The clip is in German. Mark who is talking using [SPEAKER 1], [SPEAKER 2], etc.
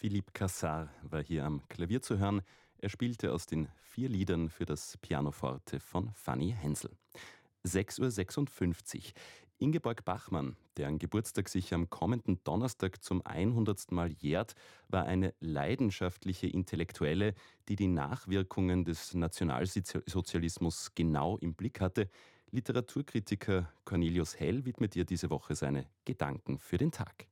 [SPEAKER 1] Philippe Cassar war hier am Klavier zu hören. Er spielte aus den 4 Liedern für das Pianoforte von Fanny Hensel. 6:56 Uhr. Ingeborg Bachmann, deren Geburtstag sich am kommenden Donnerstag zum 100. Mal jährt, war eine leidenschaftliche Intellektuelle, die die Nachwirkungen des Nationalsozialismus genau im Blick hatte. Literaturkritiker Cornelius Hell widmet ihr diese Woche seine Gedanken für den Tag.